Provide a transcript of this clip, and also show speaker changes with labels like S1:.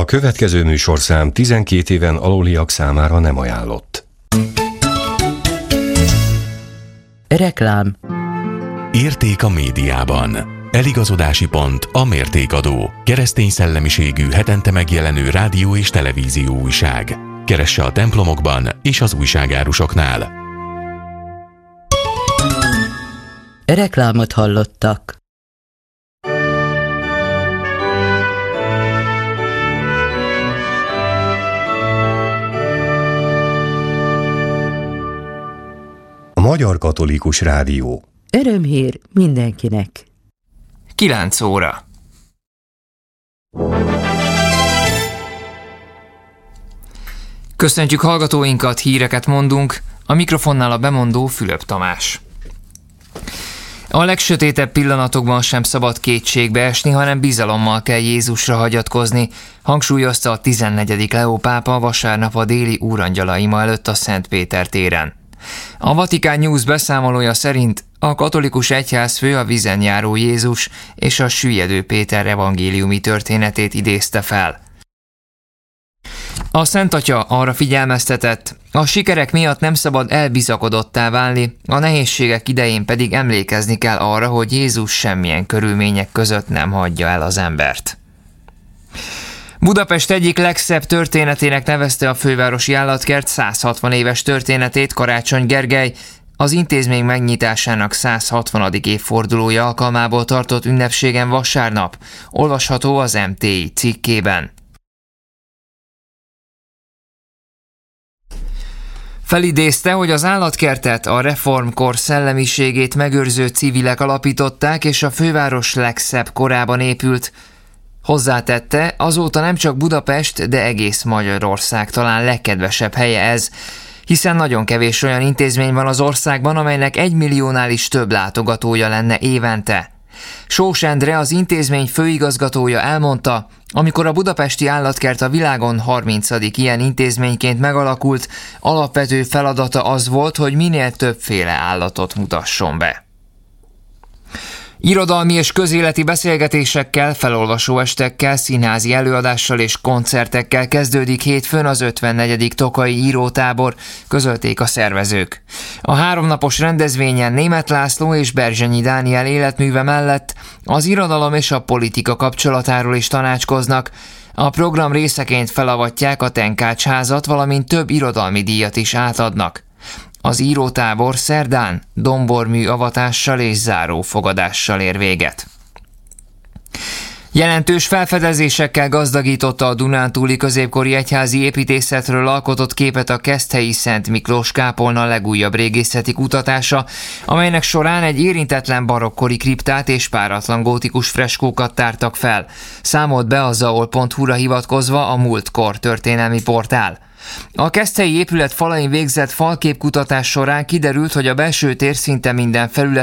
S1: következő műsorszám 12 éven aluliak számára nem ajánlott.
S2: Reklám.
S3: Érték a médiában. Eligazodási pont a Mértékadó. Keresztény szellemiségű, hetente megjelenő rádió és televízió újság. Keresse a templomokban és az újságárusoknál.
S2: Reklámot hallottak.
S1: A Magyar Katolikus Rádió.
S2: Örömhír mindenkinek.
S4: 9 óra. Köszöntjük hallgatóinkat, híreket mondunk, a mikrofonnál a bemondó Fülöp Tamás. A legsötétebb pillanatokban sem szabad kétségbe esni, hanem bizalommal kell Jézusra hagyatkozni, hangsúlyozta a 14. Leó pápa vasárnap a déli úrangyalaima előtt a Szent Péter téren. A Vatikán News beszámolója szerint a katolikus egyházfő a vízen járó Jézus és a süllyedő Péter evangéliumi történetét idézte fel. A Szent Atya arra figyelmeztetett, a sikerek miatt nem szabad elbizakodottá válni, a nehézségek idején pedig emlékezni kell arra, hogy Jézus semmilyen körülmények között nem hagyja el az embert. Budapest egyik legszebb történetének nevezte a fővárosi állatkert 160 éves történetét Karácsony Gergely, az intézmény megnyitásának 160. évfordulója alkalmából tartott ünnepségen vasárnap, olvasható az MTI cikkében. Felidézte, hogy az állatkertet a reformkor szellemiségét megőrző civilek alapították, és a főváros legszebb korában épült. Hozzátette, azóta nem csak Budapest, de egész Magyarország talán legkedvesebb helye ez, hiszen nagyon kevés olyan intézmény van az országban, amelynek 1 milliónál is több látogatója lenne évente. Sós Endre, az intézmény főigazgatója elmondta, amikor a budapesti állatkert a világon 30. ilyen intézményként megalakult, alapvető feladata az volt, hogy minél többféle állatot mutasson be. Irodalmi és közéleti beszélgetésekkel, felolvasóestekkel, színházi előadással és koncertekkel kezdődik hétfőn az 54. Tokaji írótábor, közölték a szervezők. A 3 napos rendezvényen Németh László és Berzsenyi Dániel életműve mellett az irodalom és a politika kapcsolatáról is tanácskoznak. A program részeként felavatják a Tenkács házat, valamint több irodalmi díjat is átadnak. Az írótábor szerdán dombormű avatással és zárófogadással ér véget. Jelentős felfedezésekkel gazdagította a dunántúli középkori egyházi építészetről alkotott képet a Keszthelyi Szent Miklós kápolna legújabb régészeti kutatása, amelynek során egy érintetlen barokkori kriptát és páratlan gótikus freskókat tártak fel, számolt be a zaol.hu-ra hivatkozva a Múltkor történelmi portál. A keszthelyi épület falain végzett falképkutatás során kiderült, hogy a belső tér szinte minden felület